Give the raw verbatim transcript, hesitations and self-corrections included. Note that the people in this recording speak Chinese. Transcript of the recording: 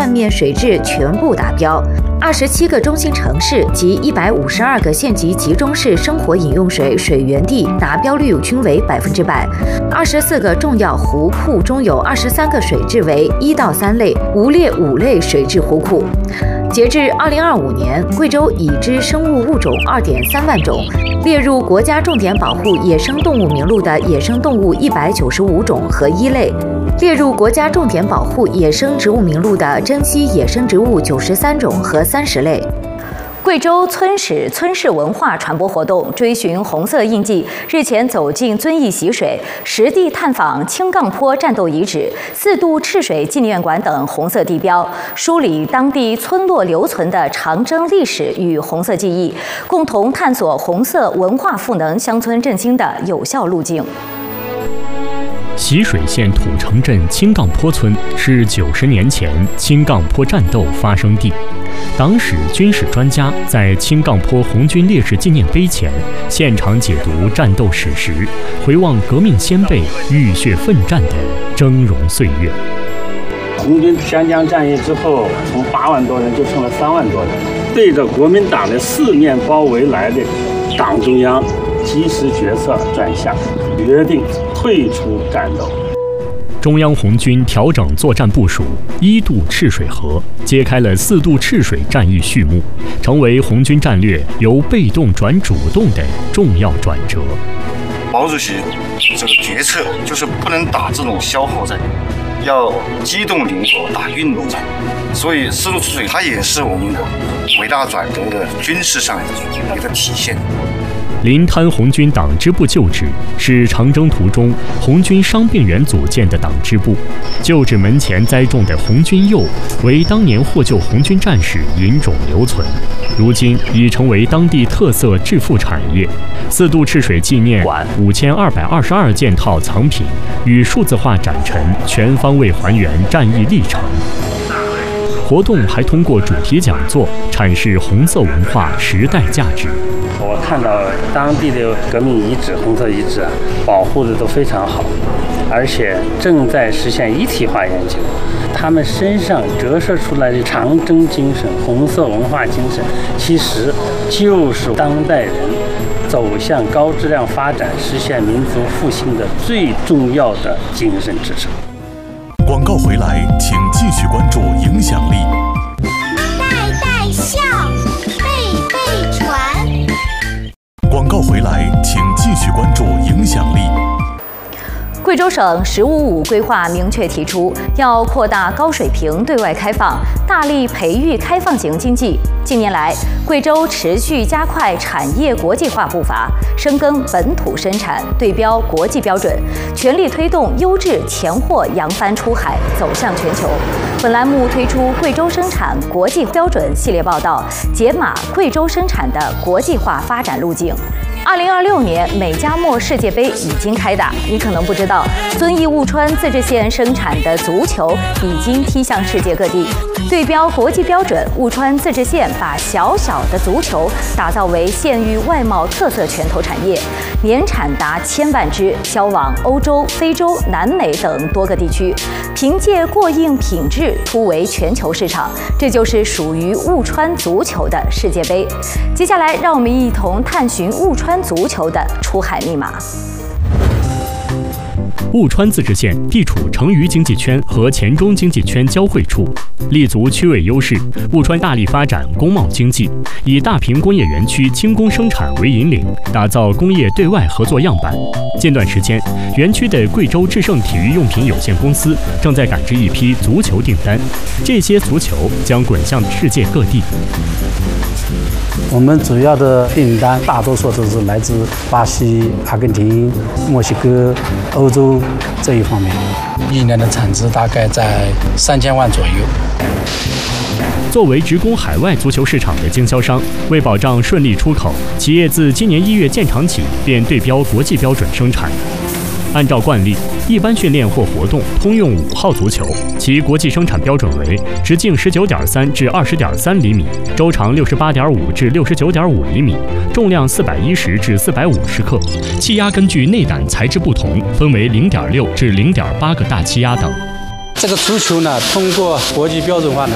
站面水质全部达标。二十七个中心城市及一百五十二个县级集中市生活饮用水水源地达标率均为百分之百。二十四个重要湖库中有二十三个水质为一到三类，无列五类水质湖库。截至二零二五年，贵州已知生物物种二点三万种，列入国家重点保护野生动物名录的野生动物一百九十五种和一类，列入国家重点保护野生植物名录的珍稀野生植物九十三种和三十类。贵州村史村市文化传播活动追寻红色印记日前走进遵义习水，实地探访青杠坡战斗遗址、四渡赤水纪念馆等红色地标，梳理当地村落留存的长征历史与红色记忆，共同探索红色文化赋能乡村振兴的有效路径。 习水县土城镇青杠坡村是九十年前青杠坡战斗发生地。党史军事专家在青杠坡红军烈士纪念碑前现场解读战斗史实，回望革命先辈浴血奋战的峥嵘岁月。 红军湘江战役之后，从八万多人就剩了三万多人，对着国民党的四面包围来的党中央及时决策转向，决定退出战斗。 中央红军调整作战部署，一渡赤水河，揭开了四渡赤水战役序幕，成为红军战略由被动转主动的重要转折。 毛主席这个决策就是不能打这种消耗战，要机动灵活打运动战，所以四渡赤水它也是我们伟大转折的军事上的一个体现。 临滩红军党支部旧址是长征途中红军伤病员组建的党支部，旧址门前栽种的红军柚为当年获救红军战士引种留存，如今已成为当地特色致富产业。四渡赤水纪念馆五千二百二十二件套藏品与数字化展陈，全方位还原战役历程。活动还通过主题讲座阐释红色文化时代价值。 我看到当地的革命遗址、红色遗址啊，保护的都非常好，而且正在实现一体化研究。他们身上折射出来的长征精神、红色文化精神，其实就是当代人走向高质量发展、实现民族复兴的最重要的精神支撑。 广告回来，请继续关注影响力。 代代笑，辈辈传。 广告回来，请继续关注影响力。 贵州省“十五五”规划明确提出，要扩大高水平对外开放，大力培育开放型经济。近年来，贵州持续加快产业国际化步伐，深耕本土生产，对标国际标准，全力推动优质前货扬帆出海，走向全球。本栏目推出贵州生产国际标准系列报道，解码贵州生产的国际化发展路径。二零二六年美加墨世界杯已经开打，你可能不知道，遵义务川自治县生产的足球已经踢向世界各地。对标国际标准，务川自治县把小小的足球打造为县域外贸特色拳头产业，年产达千万只，销往欧洲、非洲、南美等多个地区，凭借过硬品质突围全球市场。这就是属于务川足球的世界杯。接下来，让我们一同探寻务川足球的出海密码。 务川自治县地处成渝经济圈和黔中经济圈交汇处，立足区位优势。务川大力发展工贸经济，以大坪工业园区轻工生产为引领，打造工业对外合作样板。近段时间，园区的贵州智胜体育用品有限公司正在赶制一批足球订单，这些足球将滚向世界各地。 我们主要的订单大多数都是来自巴西、阿根廷、墨西哥、欧洲这一方面，一年的产值大概在三千万左右。 作为直攻海外足球市场的经销商，为保障顺利出口，企业自今年一月建厂起便对标国际标准生产。按照惯例，一般训练或活动通用五号足球，其国际生产标准为直径十九点三至二十点三厘米，周长六十八点五至六十九点五厘米，重量四百一十至四百五十克，气压根据内胆材质不同，分为零点六至零点八个大气压等。 这个足球呢，通过国际标准化呢，